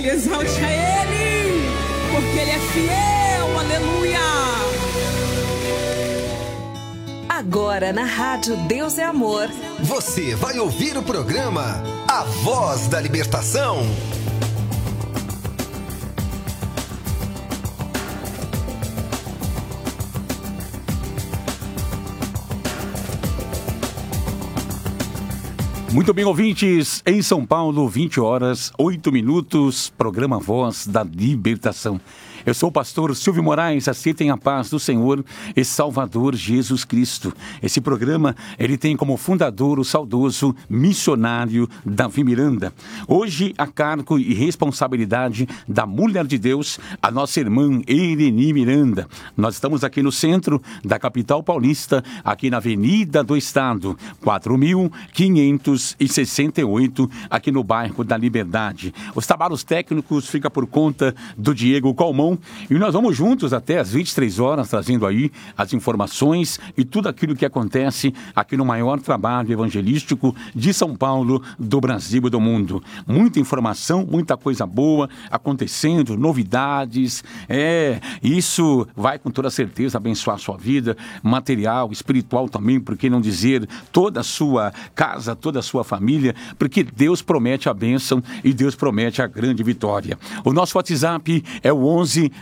Exalte a Ele, porque Ele é fiel, aleluia. Agora na Rádio Deus é Amor, você vai ouvir o programa A Voz da Libertação. Muito bem, ouvintes, em São Paulo, 20 horas, 8 minutos, programa Voz da Libertação. Eu sou o pastor Silvio Moraes, aceitem a paz do Senhor e Salvador Jesus Cristo. Esse programa, ele tem como fundador o saudoso missionário Davi Miranda. Hoje, a cargo e responsabilidade da Mulher de Deus, a nossa irmã Ireni Miranda. Nós estamos aqui no centro da capital paulista, aqui na Avenida do Estado, 4.568, aqui no bairro da Liberdade. Os trabalhos técnicos ficam por conta do Diego Calmon. E nós vamos juntos até às 23 horas, trazendo aí as informações e tudo aquilo que acontece aqui no maior trabalho evangelístico de São Paulo, do Brasil e do mundo. Muita informação, muita coisa boa acontecendo, novidades. Isso vai com toda certeza abençoar a sua vida, material, espiritual também, por que não dizer, toda a sua casa, toda a sua família, porque Deus promete a bênção e Deus promete a grande vitória. O nosso WhatsApp é o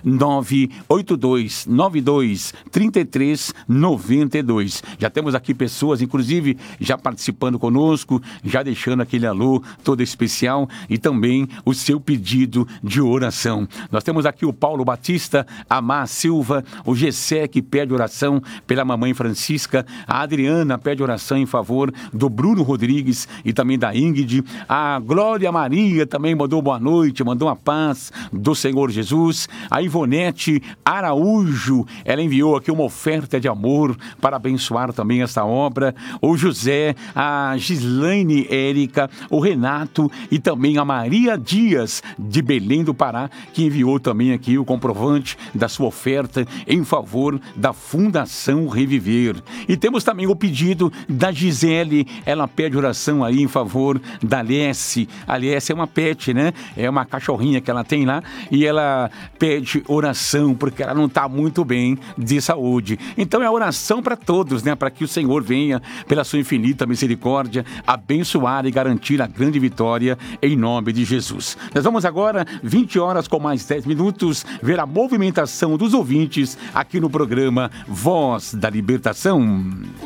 11-982-92-33-92. Já temos aqui pessoas, inclusive, já participando conosco, já deixando aquele alô todo especial e também o seu pedido de oração. Nós temos aqui o Paulo Batista, a Má Silva, o Gessé que pede oração pela mamãe Francisca, a Adriana pede oração em favor do Bruno Rodrigues e também da Ingrid, a Glória Maria também mandou boa noite, mandou a paz do Senhor Jesus, a Ivonete Araújo, ela enviou aqui uma oferta de amor para abençoar também essa obra, o José, a Gislaine Érica, o Renato e também a Maria Dias de Belém do Pará, que enviou também aqui o comprovante da sua oferta em favor da Fundação Reviver. E temos também o pedido da Gisele, ela pede oração aí em favor da Alessi. A Alessi é uma pet, né? É uma cachorrinha que ela tem lá e ela pede oração porque ela não está muito bem de saúde. Então é oração para todos, né? Para que o Senhor venha, pela sua infinita misericórdia, abençoar e garantir a grande vitória em nome de Jesus. Nós vamos agora, 20 horas com mais 10 minutos, ver a movimentação dos ouvintes aqui no programa Voz da Libertação.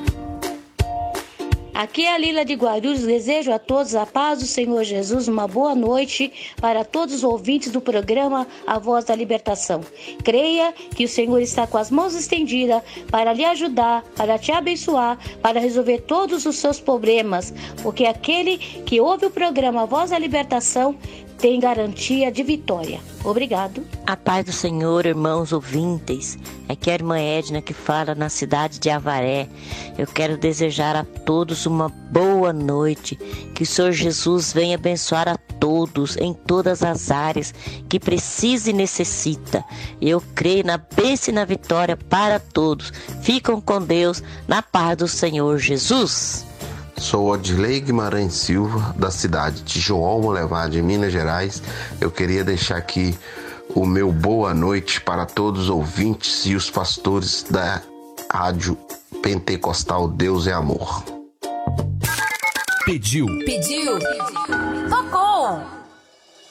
Aqui é a Lila de Guarulhos, desejo a todos a paz do Senhor Jesus, uma boa noite para todos os ouvintes do programa A Voz da Libertação. Creia que o Senhor está com as mãos estendidas para lhe ajudar, para te abençoar, para resolver todos os seus problemas, porque aquele que ouve o programa A Voz da Libertação tem garantia de vitória. Obrigado. A paz do Senhor, irmãos ouvintes. Aqui é a irmã Edna que fala na cidade de Avaré. Eu quero desejar a todos uma boa noite. Que o Senhor Jesus venha abençoar a todos em todas as áreas que precisa e necessita. Eu creio na bênção e na vitória para todos. Ficam com Deus, na paz do Senhor Jesus. Sou Odilei Guimarães Silva, da cidade de João Molevade, em Minas Gerais. Eu queria deixar aqui o meu boa noite para todos os ouvintes e os pastores da Rádio Pentecostal Deus é Amor. Pediu. Tocou.